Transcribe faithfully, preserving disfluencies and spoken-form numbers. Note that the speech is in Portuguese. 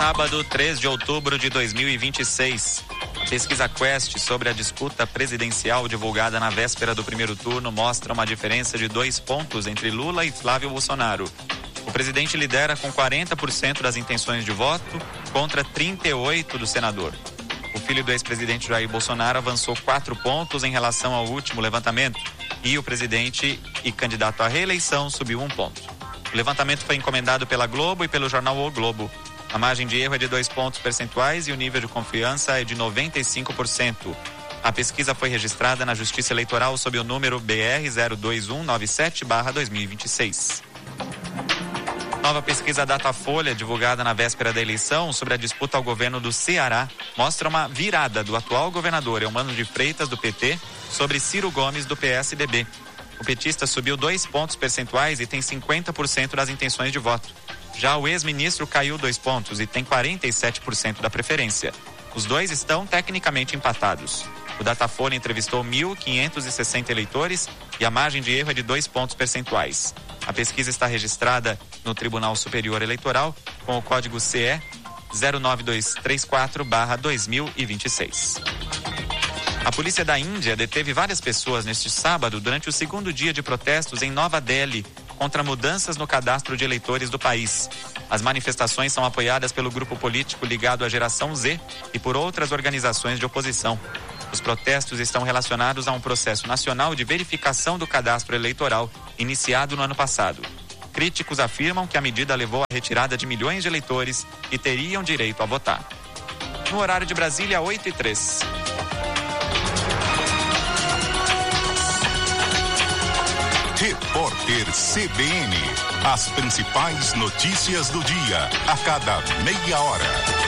Sábado, três de outubro de dois mil e vinte e seis. A pesquisa Quest sobre a disputa presidencial divulgada na véspera do primeiro turno mostra uma diferença de dois pontos entre Lula e Flávio Bolsonaro. O presidente lidera com quarenta por cento das intenções de voto contra trinta e oito por cento do senador. O filho do ex-presidente Jair Bolsonaro avançou quatro pontos em relação ao último levantamento e o presidente e candidato à reeleição subiu um ponto. O levantamento foi encomendado pela Globo e pelo jornal O Globo. A margem de erro é de dois pontos percentuais e o nível de confiança é de noventa e cinco por cento. A pesquisa foi registrada na Justiça Eleitoral sob o número B R zero dois um nove sete barra dois mil e vinte e seis. Nova pesquisa Datafolha, divulgada na véspera da eleição sobre a disputa ao governo do Ceará, mostra uma virada do atual governador Eumano de Freitas, do P T, sobre Ciro Gomes, do P S D B. O petista subiu dois pontos percentuais e tem cinquenta por cento das intenções de voto. Já o ex-ministro caiu dois pontos e tem quarenta e sete por cento da preferência. Os dois estão tecnicamente empatados. O Datafolha entrevistou mil quinhentos e sessenta eleitores e a margem de erro é de dois pontos percentuais. A pesquisa está registrada no Tribunal Superior Eleitoral com o código C E zero nove dois três quatro barra dois mil e vinte e seis. A polícia da Índia deteve várias pessoas neste sábado durante o segundo dia de protestos em Nova Delhi contra mudanças no cadastro de eleitores do país. As manifestações são apoiadas pelo grupo político ligado à Geração Z e por outras organizações de oposição. Os protestos estão relacionados a um processo nacional de verificação do cadastro eleitoral iniciado no ano passado. Críticos afirmam que a medida levou à retirada de milhões de eleitores que teriam direito a votar. No horário de Brasília, oito e três. Repórter C B N. As principais notícias do dia, a cada meia hora.